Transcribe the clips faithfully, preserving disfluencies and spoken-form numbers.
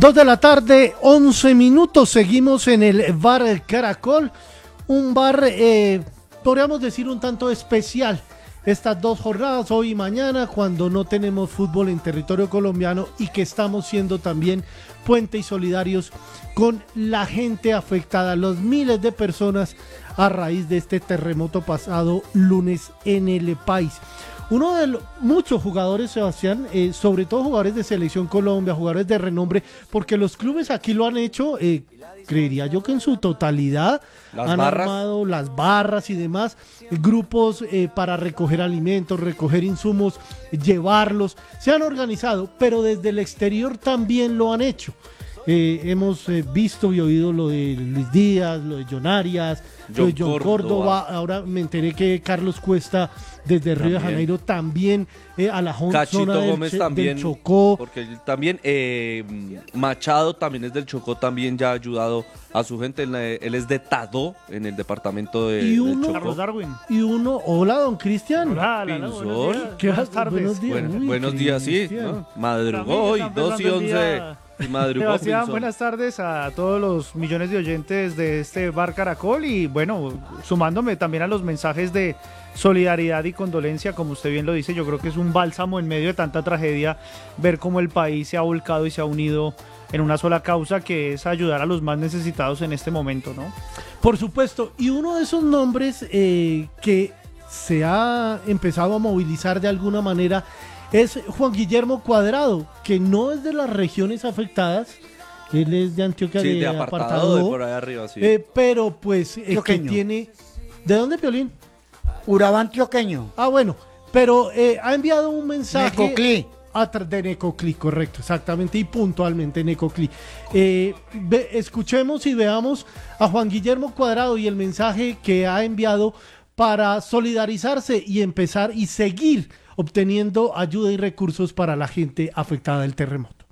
Dos de la tarde, once minutos, seguimos en el Bar Caracol, un bar, eh, podríamos decir un tanto especial, estas dos jornadas, hoy y mañana, cuando no tenemos fútbol en territorio colombiano y que estamos siendo también puente y solidarios con la gente afectada, los miles de personas a raíz de este terremoto pasado lunes en el país. Uno de los muchos jugadores, Sebastián, eh, sobre todo jugadores de Selección Colombia, jugadores de renombre, porque los clubes aquí lo han hecho, eh, creería yo que en su totalidad, las han barras. armado las barras y demás, grupos eh, para recoger alimentos, recoger insumos, llevarlos, se han organizado, pero desde el exterior también lo han hecho. Eh, hemos eh, visto y oído lo de Luis Díaz, lo de John Arias, lo de John Córdoba. Córdoba. Ahora me enteré que Carlos Cuesta desde Río de Janeiro también eh, a la Cachito zona del, Gómez del también, Chocó. porque también eh, Machado también es del Chocó, también ya ha ayudado a su gente. Él, él es de Tadó, en el departamento de, y uno, del Chocó. Carlos Darwin. Y uno, hola don Cristian. Hola, hola, hola, buenos días. ¿Qué Buenas haces? tardes. Buenos días. Bueno, Uy, buenos días, sí. Cristian. ¿no? Madrugó También hoy, están dos y empezando el once. día. Y madrugó Sebastián, Pinzón. buenas tardes a todos los millones de oyentes de este Bar Caracol y bueno, sumándome también a los mensajes de solidaridad y condolencia, como usted bien lo dice, yo creo que es un bálsamo en medio de tanta tragedia ver cómo el país se ha volcado y se ha unido en una sola causa, que es ayudar a los más necesitados en este momento, ¿no? Por supuesto, y uno de esos nombres eh, que se ha empezado a movilizar de alguna manera es Juan Guillermo Cuadrado, que no es de las regiones afectadas, él es de Antioquia, Sí, de, de apartado, apartado, de por ahí arriba, sí. eh, pero pues eh, que Antioqueño. tiene... ¿De dónde, Piolín? Urabá antioqueño. Ah, bueno, pero eh, ha enviado un mensaje... Necoclí. A tra- de Necoclí, correcto, exactamente, y puntualmente Necoclí. Eh, ve- escuchemos y veamos a Juan Guillermo Cuadrado y el mensaje que ha enviado para solidarizarse y empezar y seguir obteniendo ayuda y recursos para la gente afectada del terremoto.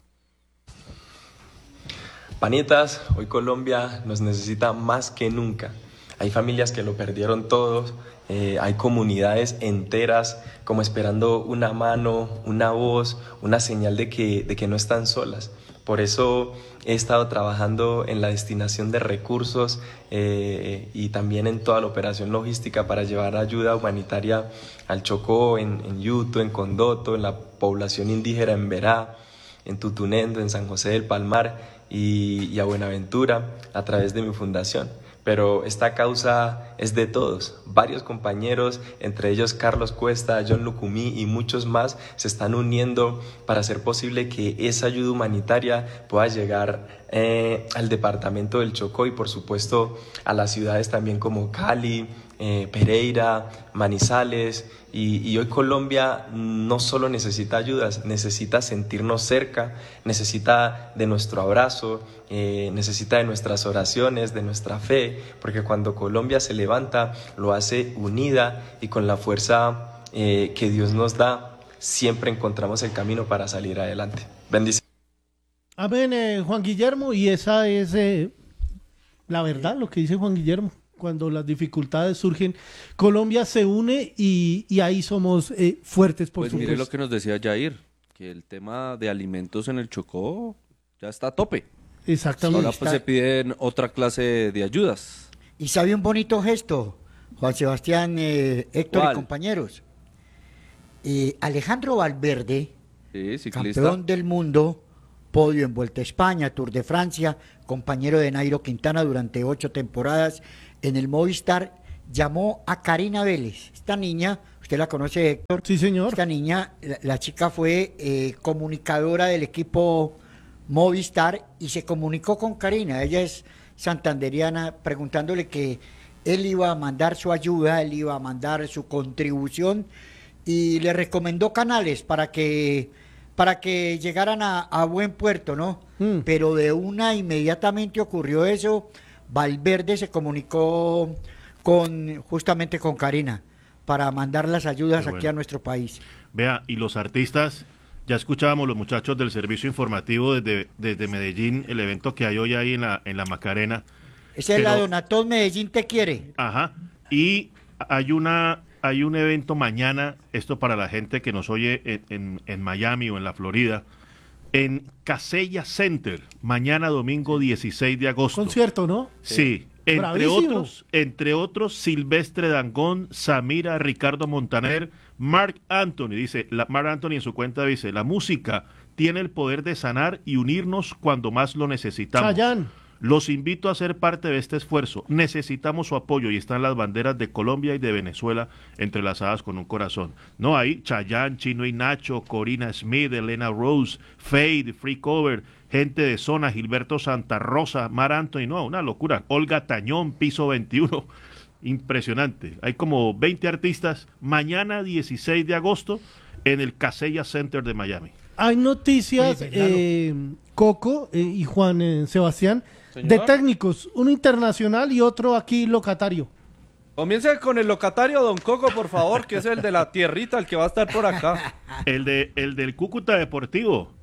Panitas, hoy Colombia nos necesita más que nunca. Hay familias que lo perdieron todos, eh, hay comunidades enteras como esperando una mano, una voz, una señal de que, de que no están solas. Por eso he estado trabajando en la destinación de recursos eh, y también en toda la operación logística para llevar ayuda humanitaria al Chocó, en, en Yuto, en Condoto, en la población indígena en Verá, en Tutunendo, en San José del Palmar y, y a Buenaventura a través de mi fundación. Pero esta causa es de todos. Varios compañeros, entre ellos Carlos Cuesta, John Lucumí y muchos más, se están uniendo para hacer posible que esa ayuda humanitaria pueda llegar eh, al departamento del Chocó y por supuesto a las ciudades también como Cali, eh, Pereira, Manizales. Y, y hoy Colombia no solo necesita ayudas, necesita sentirnos cerca, necesita de nuestro abrazo, eh, necesita de nuestras oraciones, de nuestra fe, porque cuando Colombia se levanta, lo hace unida y con la fuerza eh, que Dios nos da, siempre encontramos el camino para salir adelante. Bendiciones. Amén, eh, Juan Guillermo, y esa es eh, la verdad, lo que dice Juan Guillermo. Cuando las dificultades surgen, Colombia se une y, y ahí somos eh, fuertes, por Pues supuesto. mire lo que nos decía Jair, que el tema de alimentos en el Chocó ya está a tope. Exactamente. Ahora pues se piden otra clase de ayudas. Y sabe un bonito gesto, Juan Sebastián, eh, Héctor ¿Cuál? y compañeros. Eh, Alejandro Valverde, Sí, ciclista. campeón del mundo, podio en Vuelta a España, Tour de Francia, compañero de Nairo Quintana durante ocho temporadas en el Movistar, llamó a Karina Vélez. Esta niña, usted la conoce, Héctor. Sí, señor. Esta niña, la, la chica fue eh, comunicadora del equipo Movistar y se comunicó con Karina. Ella es santanderiana, preguntándole que él iba a mandar su ayuda, él iba a mandar su contribución y le recomendó canales para que para que llegaran a, a buen puerto, ¿no? Mm. Pero de una inmediatamente ocurrió eso. Valverde se comunicó con justamente con Karina para mandar las ayudas Qué bueno. aquí a nuestro país. Vea, y los artistas, ya escuchábamos los muchachos del servicio informativo desde, desde Medellín, el evento que hay hoy ahí en la, en la Macarena. Esa es la Pero- Donatón Medellín te quiere. Ajá. Y hay una hay un evento mañana, esto para la gente que nos oye en, en, en Miami o en la Florida, en Casella Center, mañana domingo dieciséis de agosto. Concierto, ¿no? Sí, entre Bravísimo. otros, entre otros Silvestre Dangond, Samira, Ricardo Montaner, Mark Anthony, dice, la, Mark Anthony en su cuenta dice, la música tiene el poder de sanar y unirnos cuando más lo necesitamos. Chayanne. Los invito a ser parte de este esfuerzo. Necesitamos su apoyo y están las banderas de Colombia y de Venezuela entrelazadas con un corazón. No hay Chayanne, Chino y Nacho, Corina Smith, Elena Rose, Fade, Free Cover, gente de Zona, Gilberto Santa Rosa, Mar Anthony, no, una locura. Olga Tañón, Piso veintiuno. Impresionante. Hay como veinte artistas. Mañana dieciséis de agosto en el Casella Center de Miami. Hay noticias, Oye, Fernando. eh, Coco eh, y Juan eh, Sebastián, Señor. de técnicos, uno internacional y otro aquí locatario. Comience con el locatario, don Coco, por favor, que es el de la tierrita, el que va a estar por acá. El de el del Cúcuta Deportivo,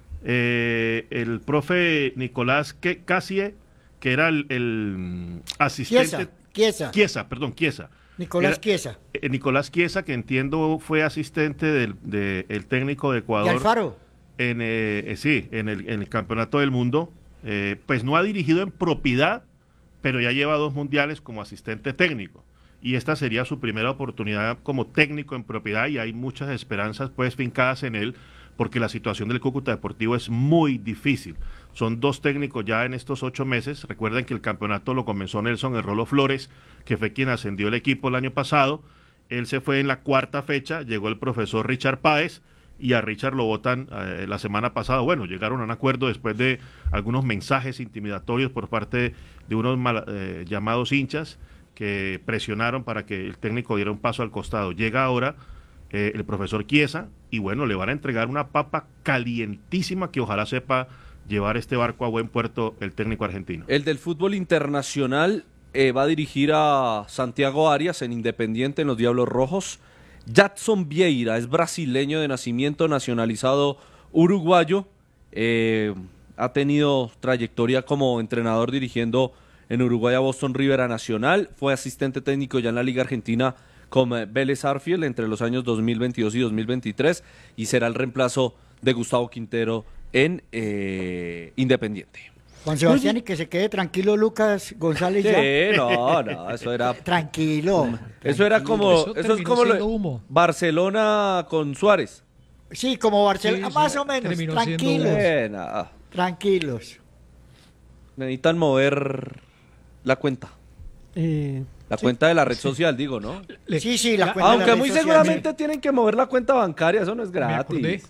eh, el profe Nicolás Que- Casie, que era el, el asistente. Chiesa, Chiesa. Chiesa, perdón, Chiesa. Nicolás Era- Chiesa. eh, Nicolás Chiesa, que entiendo fue asistente del de, el técnico de Y Ecuador. Alfaro. En, eh, eh, sí, en el, en el Campeonato del Mundo. Eh, pues no ha dirigido en propiedad, pero ya lleva dos mundiales como asistente técnico. Y esta sería su primera oportunidad como técnico en propiedad y hay muchas esperanzas pues fincadas en él porque la situación del Cúcuta Deportivo es muy difícil. Son dos técnicos ya en estos ocho meses. Recuerden que el campeonato lo comenzó Nelson El Rolo Flores, que fue quien ascendió el equipo el año pasado. Él se fue en la cuarta fecha, llegó el profesor Richard Páez y a Richard lo votan eh, la semana pasada. Bueno, llegaron a un acuerdo después de algunos mensajes intimidatorios por parte de unos mal, eh, llamados hinchas que presionaron para que el técnico diera un paso al costado. Llega ahora eh, el profesor Chiesa y bueno, le van a entregar una papa calientísima que ojalá sepa llevar este barco a buen puerto el técnico argentino. El del fútbol internacional eh, va a dirigir a Santiago Arias en Independiente en los Diablos Rojos. Jadson Vieira es brasileño de nacimiento, nacionalizado uruguayo. Eh, ha tenido trayectoria como entrenador dirigiendo en Uruguay a Boston River a Nacional. Fue asistente técnico ya en la Liga Argentina con eh, Vélez Arfield entre los años dos mil veintidós y dos mil veintitrés y será el reemplazo de Gustavo Quintero en eh, Independiente. Juan Sebastián, y que se quede tranquilo Lucas González ya. Sí, no, no, eso era... Tranquilo. Eso era tranquilo. como, Eso eso es terminó como lo- siendo humo. Barcelona con Suárez. Sí, como Barcelona, Sí, más sí, o menos. terminó siendo Tranquilos. humo. Eh, nada. Tranquilos. Necesitan mover la cuenta. Eh, La cuenta de la red social, digo, ¿no? Le- Sí, sí, la Ya- cuenta de Aunque red muy social. seguramente tienen que mover la cuenta bancaria, eso no es me acordé, gratis.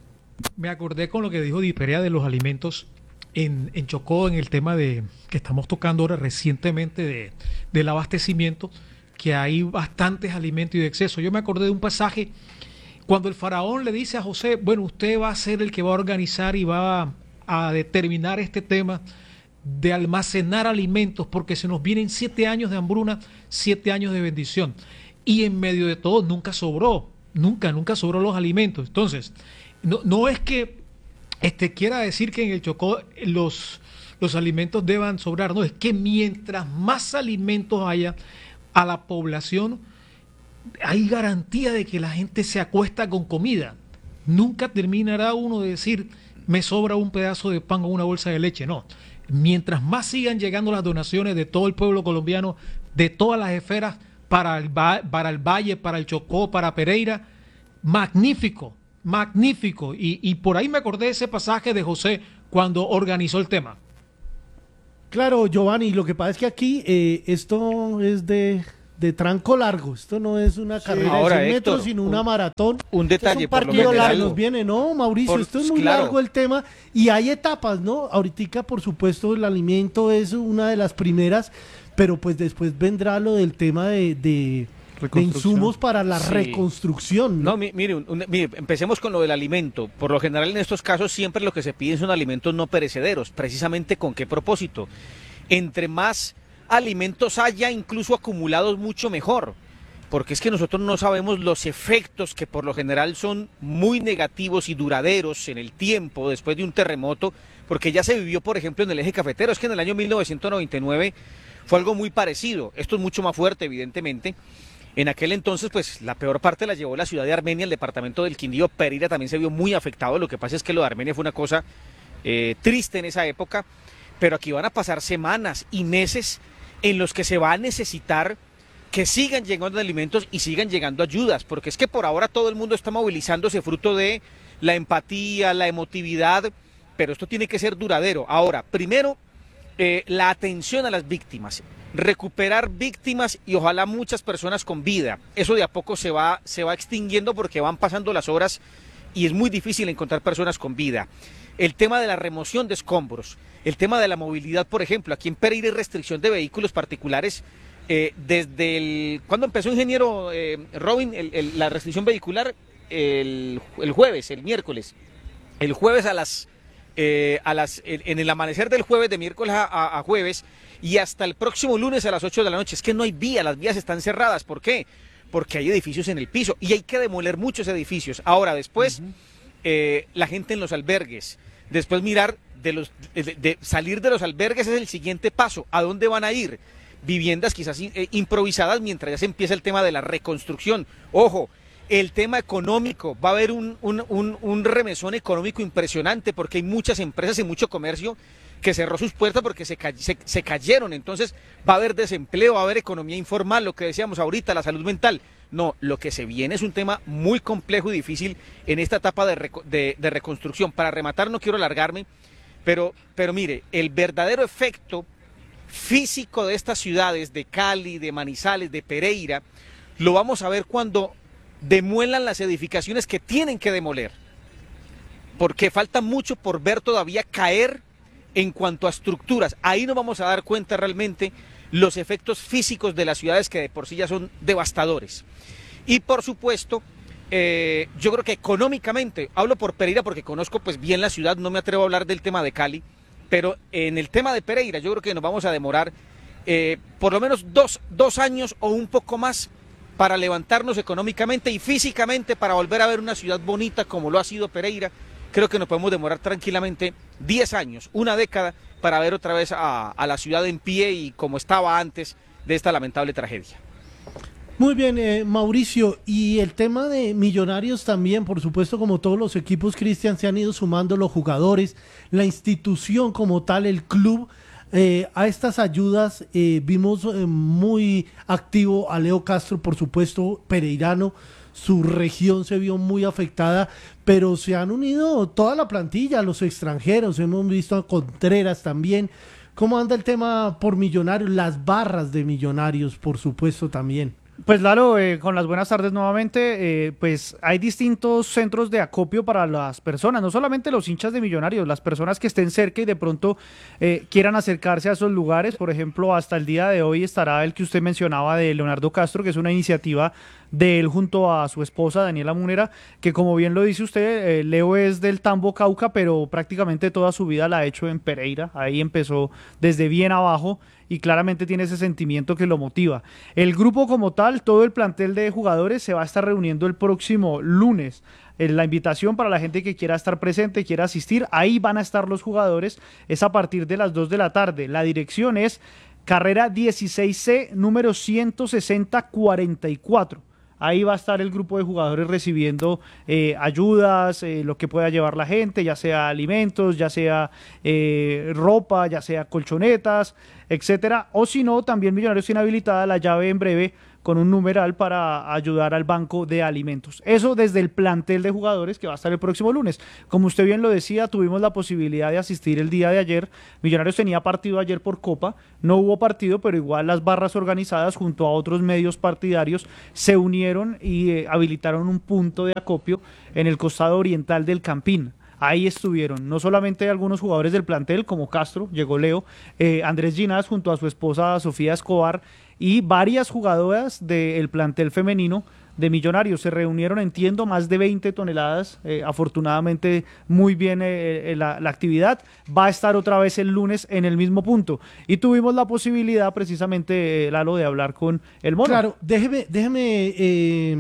me acordé con lo que dijo Di Perea de los alimentos en, en Chocó, en el tema de que estamos tocando ahora recientemente de, del abastecimiento, que hay bastantes alimentos y de exceso. Yo me acordé de un pasaje cuando el faraón le dice a José, bueno, usted va a ser el que va a organizar y va a, a determinar este tema de almacenar alimentos, porque se nos vienen siete años de hambruna, siete años de bendición. Y en medio de todo nunca sobró, nunca, nunca sobró los alimentos. Entonces, no, no es que este, quiera decir que en el Chocó los, los alimentos deban sobrar, no, es que mientras más alimentos haya a la población, hay garantía de que la gente se acuesta con comida. Nunca terminará uno de decir, me sobra un pedazo de pan o una bolsa de leche, no. Mientras más sigan llegando las donaciones de todo el pueblo colombiano, de todas las esferas, para el, va- para el Valle, para el Chocó, para Pereira, magnífico, magnífico. Y, y por ahí me acordé de ese pasaje de José cuando organizó el tema. claro, Giovanni, lo que pasa es que aquí eh, esto es de, de tranco largo. Esto no es una carrera Ahora, de cien Héctor, metros, sino un- una maratón. Un detalle, un por lo partido Que largo. se nos general, viene, ¿no, Mauricio? Por- Esto es muy claro. largo el tema y hay etapas, ¿no? Ahorita, por supuesto, el alimento es una de las primeras, pero pues después vendrá lo del tema de, de, de insumos para la Sí. reconstrucción, ¿no? No, mi- mire, un- un- mire, empecemos con lo del alimento. Por lo general en estos casos siempre lo que se pide son alimentos no perecederos. Precisamente con qué propósito. Entre más alimentos haya, incluso acumulados, mucho mejor. Porque es que nosotros no sabemos los efectos que por lo general son muy negativos y duraderos en el tiempo después de un terremoto, porque ya se vivió, por ejemplo, en el eje cafetero. Es que en el año mil novecientos noventa y nueve fue algo muy parecido. Esto es mucho más fuerte, evidentemente. En aquel entonces, pues la peor parte la llevó la ciudad de Armenia, el departamento del Quindío. Pereira también se vio muy afectado. Lo que pasa es que lo de Armenia fue una cosa eh, triste en esa época, pero aquí van a pasar semanas y meses en los que se va a necesitar que sigan llegando alimentos y sigan llegando ayudas, porque es que por ahora todo el mundo está movilizándose fruto de la empatía, la emotividad, pero esto tiene que ser duradero. Ahora, primero, eh, la atención a las víctimas, recuperar víctimas y ojalá muchas personas con vida. Eso de a poco se va, se va extinguiendo porque van pasando las horas y es muy difícil encontrar personas con vida. El tema de la remoción de escombros, el tema de la movilidad, por ejemplo, aquí en Pereira hay restricción de vehículos particulares. Eh, desde el, ¿cuándo empezó, ingeniero eh, Robin, el, el, la restricción vehicular? El, el jueves, el miércoles. El jueves a las, eh, a las en el amanecer del jueves, de miércoles a, a, a jueves, y hasta el próximo lunes a las ocho de la noche. Es que no hay vía, las vías están cerradas. ¿Por qué? Porque hay edificios en el piso y hay que demoler muchos edificios. Ahora, después, uh-huh. eh, la gente en los albergues. Después mirar, de los de, de salir de los albergues es el siguiente paso. ¿A dónde van a ir? Viviendas quizás eh, improvisadas mientras ya se empieza el tema de la reconstrucción. Ojo, el tema económico, va a haber un, un, un, un remesón económico impresionante porque hay muchas empresas y mucho comercio que cerró sus puertas porque se, se, se cayeron. Entonces va a haber desempleo, va a haber economía informal, lo que decíamos ahorita, la salud mental. No, lo que se viene es un tema muy complejo y difícil en esta etapa de, de, de reconstrucción. Para rematar, no quiero alargarme, pero, pero mire, el verdadero efecto físico de estas ciudades, de Cali, de Manizales, de Pereira, lo vamos a ver cuando demuelan las edificaciones que tienen que demoler, porque falta mucho por ver todavía caer en cuanto a estructuras. Ahí nos vamos a dar cuenta realmente los efectos físicos de las ciudades que de por sí ya son devastadores. Y por supuesto, eh, yo creo que económicamente, hablo por Pereira porque conozco pues bien la ciudad, no me atrevo a hablar del tema de Cali, pero en el tema de Pereira yo creo que nos vamos a demorar eh, por lo menos dos, dos años o un poco más para levantarnos económicamente y físicamente para volver a ver una ciudad bonita como lo ha sido Pereira. Creo que nos podemos demorar tranquilamente diez años, una década, para ver otra vez a, a la ciudad en pie y como estaba antes de esta lamentable tragedia. Muy bien, eh, Mauricio, y el tema de Millonarios también, por supuesto, como todos los equipos, Cristian, se han ido sumando los jugadores, la institución como tal, el club, eh, a estas ayudas. Eh, vimos eh, muy activo a Leo Castro, por supuesto, pereirano. Su región se vio muy afectada, pero se han unido toda la plantilla, los extranjeros, hemos visto a Contreras también. ¿Cómo anda el tema por Millonarios? Las barras de Millonarios, por supuesto, también. Pues Lalo, eh, con las buenas tardes nuevamente. Eh, pues hay distintos centros de acopio para las personas, no solamente los hinchas de Millonarios, las personas que estén cerca y de pronto eh, quieran acercarse a esos lugares. Por ejemplo, hasta el día de hoy estará el que usted mencionaba de Leonardo Castro, que es una iniciativa de él junto a su esposa Daniela Munera, que como bien lo dice usted, eh, Leo es del Tambo, Cauca, pero prácticamente toda su vida la ha hecho en Pereira. Ahí empezó desde bien abajo y claramente tiene ese sentimiento que lo motiva. El grupo como tal, todo el plantel de jugadores se va a estar reuniendo el próximo lunes. Eh, la invitación para la gente que quiera estar presente, quiera asistir, ahí van a estar los jugadores, es a partir de las dos de la tarde. La dirección es carrera dieciséis C, número ciento sesenta cuarenta y cuatro. Ahí va a estar el grupo de jugadores recibiendo eh, ayudas, eh, lo que pueda llevar la gente, ya sea alimentos, ya sea eh, ropa, ya sea colchonetas, etcétera. O si no, también Millonarios tiene habilitada la llave en breve con un numeral para ayudar al banco de alimentos. Eso desde el plantel de jugadores que va a estar el próximo lunes. Como usted bien lo decía, tuvimos la posibilidad de asistir el día de ayer. Millonarios tenía partido ayer por Copa, no hubo partido, pero igual las barras organizadas junto a otros medios partidarios se unieron y eh, habilitaron un punto de acopio en el costado oriental del Campín. Ahí estuvieron, no solamente algunos jugadores del plantel como Castro, llegó Leo, eh, Andrés Ginás junto a su esposa Sofía Escobar y varias jugadoras del plantel femenino de Millonarios. Se reunieron, entiendo, más de veinte toneladas, eh, afortunadamente muy bien eh, la, la actividad. Va a estar otra vez el lunes en el mismo punto. Y tuvimos la posibilidad precisamente, eh, Lalo, de hablar con el Mono. Claro, déjeme, déjeme... Eh...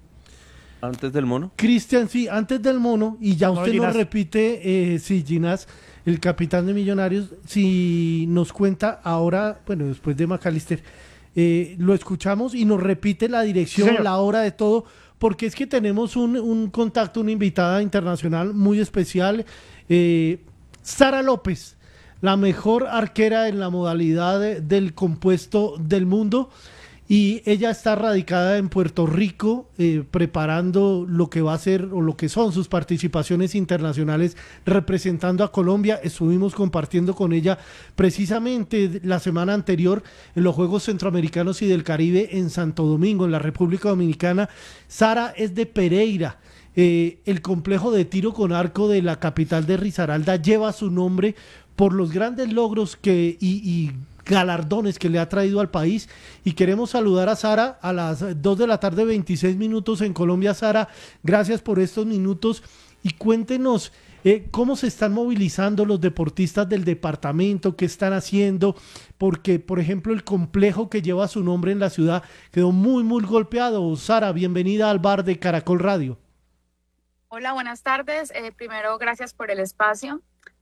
Antes del Mono. Cristian, sí, antes del Mono, y ya usted no, nos repite, eh, sí, Ginás, el capitán de Millonarios, si nos cuenta ahora, bueno, después de McAllister, eh, lo escuchamos y nos repite la dirección, Sí, la hora de todo, porque es que tenemos un, un contacto, una invitada internacional muy especial, eh, Sara López, la mejor arquera en la modalidad de, del compuesto del mundo, y ella está radicada en Puerto Rico, eh, preparando lo que va a ser o lo que son sus participaciones internacionales representando a Colombia. Estuvimos compartiendo con ella precisamente la semana anterior en los Juegos Centroamericanos y del Caribe en Santo Domingo, en la República Dominicana. Sara es de Pereira. Eh, el complejo de tiro con arco de la capital de Risaralda lleva su nombre por los grandes logros que y, y galardones que le ha traído al país, y queremos saludar a Sara a las dos de la tarde, veintiséis minutos en Colombia. Sara, gracias por estos minutos y cuéntenos eh, cómo se están movilizando los deportistas del departamento, qué están haciendo, porque por ejemplo el complejo que lleva su nombre en la ciudad quedó muy muy golpeado. Sara, bienvenida al bar de Caracol Radio. Hola, buenas tardes. Eh, primero, gracias por el espacio.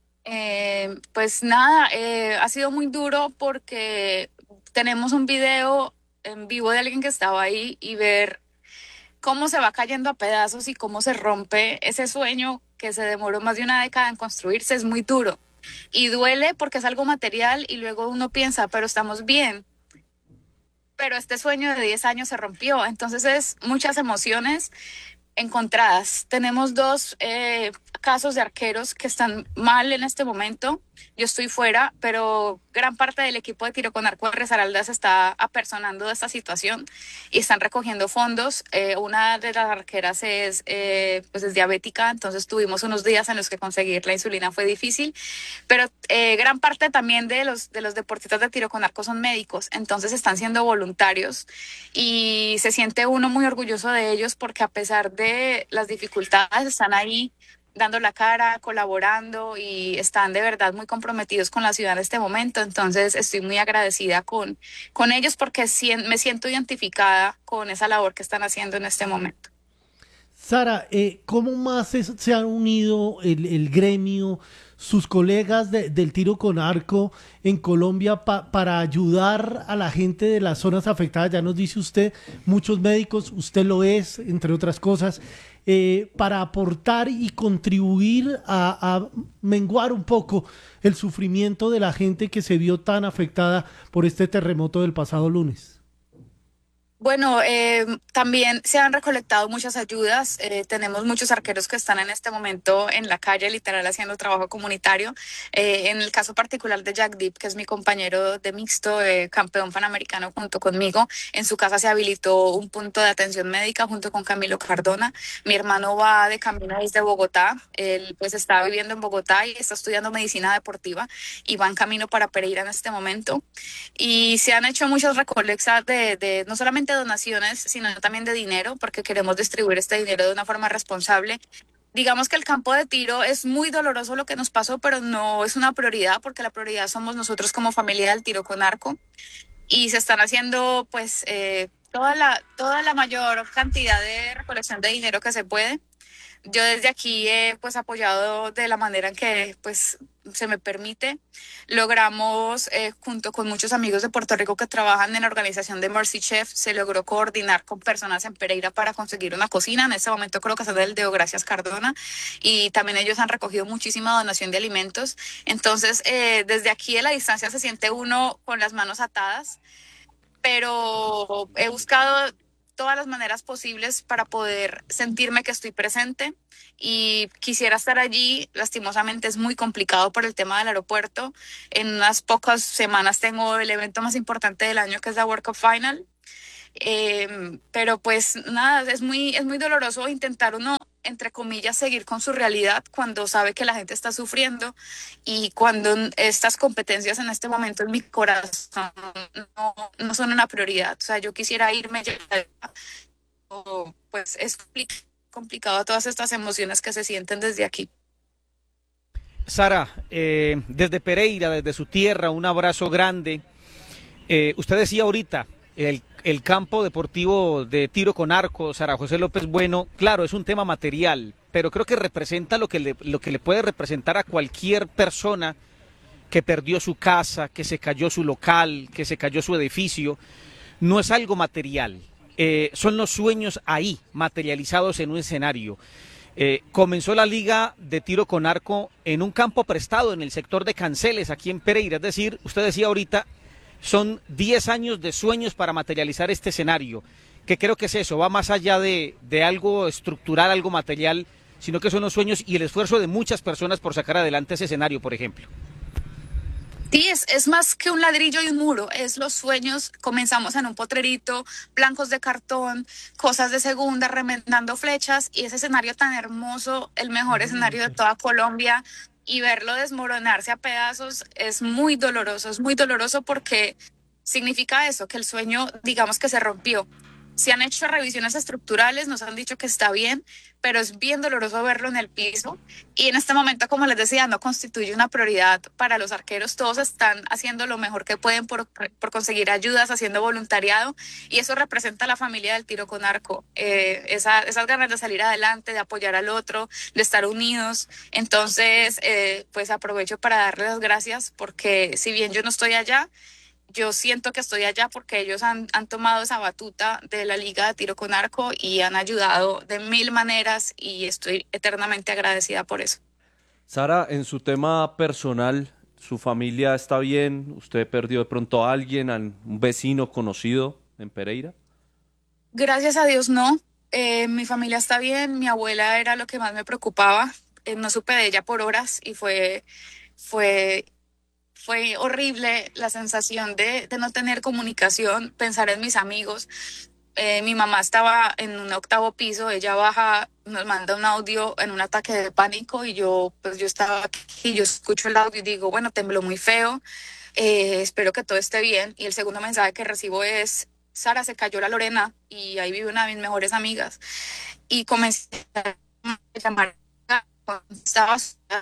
Eh, pues nada, eh, ha sido muy duro porque tenemos un video en vivo de alguien que estaba ahí, y ver cómo se va cayendo a pedazos y cómo se rompe ese sueño que se demoró más de una década en construirse es muy duro y duele porque es algo material, y luego uno piensa, pero estamos bien. Pero este sueño de diez años se rompió, entonces es muchas emociones encontradas. Tenemos dos eh, casos de arqueros que están mal en este momento. Yo estoy fuera, pero gran parte del equipo de tiro con arco de Risaralda se está apersonando de esta situación y están recogiendo fondos. Eh, una de las arqueras es, eh, pues es diabética, entonces tuvimos unos días en los que conseguir la insulina fue difícil, pero eh, gran parte también de los, de los deportistas de tiro con arco son médicos, entonces están siendo voluntarios y se siente uno muy orgulloso de ellos porque a pesar de las dificultades están ahí dando la cara, colaborando, y están de verdad muy comprometidos con la ciudad en este momento. Entonces estoy muy agradecida con, con ellos porque me siento identificada con esa labor que están haciendo en este momento. Sara, eh, ¿cómo más es, se han unido el, el gremio, sus colegas de, del tiro con arco en Colombia pa, para ayudar a la gente de las zonas afectadas? Ya nos dice usted, muchos médicos, usted lo es, entre otras cosas, eh, para aportar y contribuir a, a menguar un poco el sufrimiento de la gente que se vio tan afectada por este terremoto del pasado lunes. Bueno, eh, también se han recolectado muchas ayudas. Eh, tenemos muchos arqueros que están en este momento en la calle, literal, haciendo trabajo comunitario. Eh, en el caso particular de Jack Deep, que es mi compañero de mixto, eh, campeón panamericano junto conmigo, en su casa se habilitó un punto de atención médica junto con Camilo Cardona. Mi hermano va de camino desde Bogotá. Él pues está viviendo en Bogotá y está estudiando medicina deportiva y va en camino para Pereira en este momento. Y se han hecho muchas recolectas de, de no solamente donaciones, sino también de dinero, porque queremos distribuir este dinero de una forma responsable. Digamos que el campo de tiro es muy doloroso lo que nos pasó, pero no es una prioridad, porque la prioridad somos nosotros como familia del tiro con arco, y se están haciendo pues eh, toda la, toda la mayor cantidad de recolección de dinero que se puede. Yo desde aquí he pues apoyado de la manera en que pues se me permite. Logramos, eh, junto con muchos amigos de Puerto Rico que trabajan en la organización de Mercy Chef, se logró coordinar con personas en Pereira para conseguir una cocina. En este momento creo que es del Deo Gracias Cardona, y también ellos han recogido muchísima donación de alimentos. Entonces, eh, desde aquí de la distancia se siente uno con las manos atadas, pero he buscado todas las maneras posibles para poder sentirme que estoy presente, y quisiera estar allí. Lastimosamente es muy complicado por el tema del aeropuerto. En unas pocas semanas tengo el evento más importante del año, que es la World Cup Final. Eh, pero pues nada, es muy, es muy doloroso intentar uno, entre comillas, seguir con su realidad cuando sabe que la gente está sufriendo, y cuando estas competencias en este momento en mi corazón no, no son una prioridad. O sea, yo quisiera irme ya, o, pues es complicado todas estas emociones que se sienten desde aquí. Sara, eh, desde Pereira, desde su tierra, un abrazo grande. Eh, usted decía ahorita, el, el campo deportivo de tiro con arco, Sara José López Bueno, claro, es un tema material, pero creo que representa lo que le, lo que le puede representar a cualquier persona que perdió su casa, que se cayó su local, que se cayó su edificio. no es algo material, eh, son los sueños ahí, materializados en un escenario. Eh, comenzó la liga de tiro con arco en un campo prestado en el sector de Canceles, aquí en Pereira, es decir, usted decía ahorita, son diez años de sueños para materializar este escenario, que creo que es eso, va más allá de, de algo estructural, algo material, sino que son los sueños y el esfuerzo de muchas personas por sacar adelante ese escenario, por ejemplo. Sí, es, es más que un ladrillo y un muro, es los sueños. Comenzamos en un potrerito, blancos de cartón, cosas de segunda, remendando flechas, y ese escenario tan hermoso, el mejor escenario de toda Colombia, y verlo desmoronarse a pedazos es muy doloroso, es muy doloroso porque significa eso, que el sueño, digamos que se rompió. Se han hecho revisiones estructurales, nos han dicho que está bien, pero es bien doloroso verlo en el piso. Y en este momento, como les decía, no constituye una prioridad para los arqueros. Todos están haciendo lo mejor que pueden por, por conseguir ayudas, haciendo voluntariado. Y eso representa a la familia del tiro con arco. Eh, esa, esas ganas de salir adelante, de apoyar al otro, de estar unidos. Entonces, eh, pues aprovecho para darles las gracias porque si bien yo no estoy allá, yo siento que estoy allá porque ellos han, han tomado esa batuta de la Liga de Tiro con Arco y han ayudado de mil maneras y estoy eternamente agradecida por eso. Sara, en su tema personal, ¿su familia está bien? ¿Usted perdió de pronto a alguien, a un vecino conocido en Pereira? Gracias a Dios no. Eh, mi familia está bien, mi abuela era lo que más me preocupaba. Eh, no supe de ella por horas y fue... fue Fue horrible la sensación de, de no tener comunicación, pensar en mis amigos. Eh, mi mamá estaba en un octavo piso, ella baja, nos manda un audio en un ataque de pánico y yo, pues yo estaba aquí, yo escucho el audio y digo, bueno, tembló muy feo, eh, espero que todo esté bien. Y el segundo mensaje que recibo es, Sara, se cayó la Lorena y ahí vive una de mis mejores amigas. Y comencé a llamar, estaba,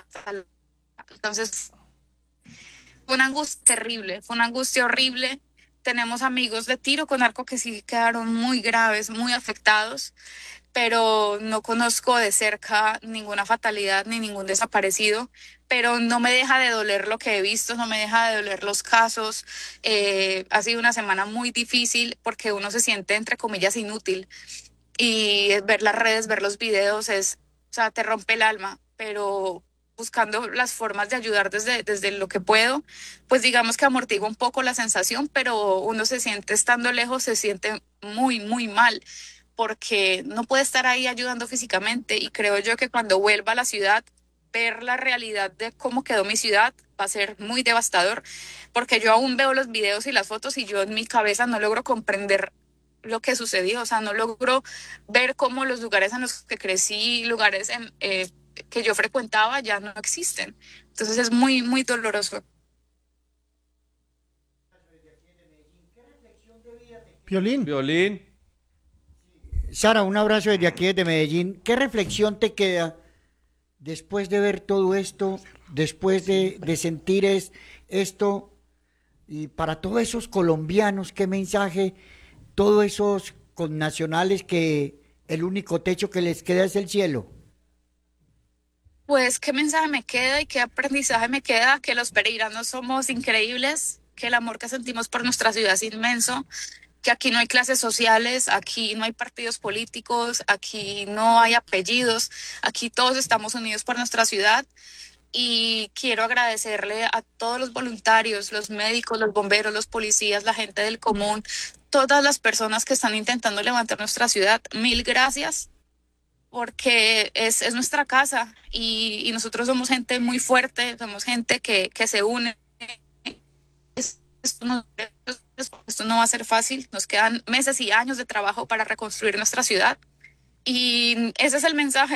entonces... Fue una angustia terrible, fue una angustia horrible. Tenemos amigos de tiro con arco que sí quedaron muy graves, muy afectados, pero no conozco de cerca ninguna fatalidad ni ningún desaparecido, pero no me deja de doler lo que he visto, no me deja de doler los casos. Eh, ha sido una semana muy difícil porque uno se siente, entre comillas, inútil, y ver las redes, ver los videos, es, o sea, te rompe el alma, pero buscando las formas de ayudar desde, desde lo que puedo, pues digamos que amortigua un poco la sensación, pero uno se siente estando lejos, se siente muy, muy mal, porque no puede estar ahí ayudando físicamente, y creo yo que cuando vuelva a la ciudad, ver la realidad de cómo quedó mi ciudad va a ser muy devastador, porque yo aún veo los videos y las fotos y yo en mi cabeza no logro comprender lo que sucedió, o sea, no logro ver cómo los lugares en los que crecí, lugares en... Eh, que yo frecuentaba ya no existen. Entonces es muy, muy doloroso. Violín. Violín. Sara, un abrazo desde aquí, desde Medellín. ¿Qué reflexión te queda después de ver todo esto, después de, de sentir es, esto, y para todos esos colombianos, qué mensaje, todos esos connacionales que el único techo que les queda es el cielo? Pues qué mensaje me queda y qué aprendizaje me queda, que los pereiranos somos increíbles, que el amor que sentimos por nuestra ciudad es inmenso, que aquí no hay clases sociales, aquí no hay partidos políticos, aquí no hay apellidos, aquí todos estamos unidos por nuestra ciudad. Y quiero agradecerle a todos los voluntarios, los médicos, los bomberos, los policías, la gente del común, todas las personas que están intentando levantar nuestra ciudad. Mil gracias, porque es, es nuestra casa y, y nosotros somos gente muy fuerte, somos gente que, que se une. Esto no, esto no va a ser fácil, nos quedan meses y años de trabajo para reconstruir nuestra ciudad y ese es el mensaje.